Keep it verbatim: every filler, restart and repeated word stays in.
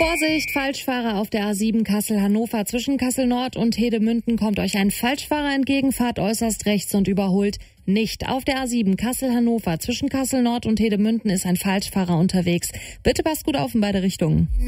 Vorsicht, Falschfahrer auf der A sieben Kassel-Hannover. Zwischen Kassel-Nord und Hedemünden kommt euch ein Falschfahrer entgegen, fahrt äußerst rechts und überholt nicht. Auf der A sieben Kassel-Hannover zwischen Kassel-Nord und Hedemünden ist ein Falschfahrer unterwegs. Bitte passt gut auf in beide Richtungen.